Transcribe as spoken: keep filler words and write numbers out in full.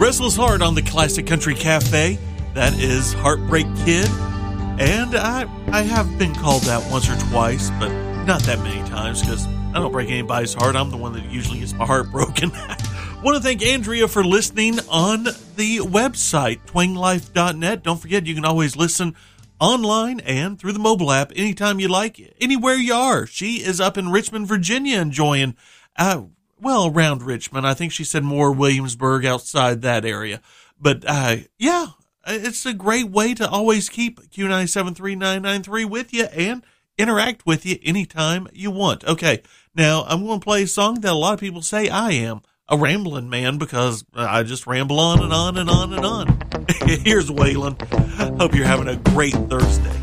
Restless Heart on the Classic Country Cafe. That is Heartbreak Kid. And I I have been called that once or twice, but not that many times because I don't break anybody's heart. I'm the one that usually gets my heart broken. Want to thank Andrea for listening on the website, twang life dot net. Don't forget, you can always listen online and through the mobile app anytime you like, anywhere you are. She is up in Richmond, Virginia, enjoying, uh, well, around Richmond. I think she said more Williamsburg, outside that area. But, uh, yeah, it's a great way to always keep Q nine seven three nine nine three with you and interact with you anytime you want. Okay, now I'm going to play a song that a lot of people say I am a rambling man because I just ramble on and on and on and on. Here's Waylon. Hope you're having a great Thursday.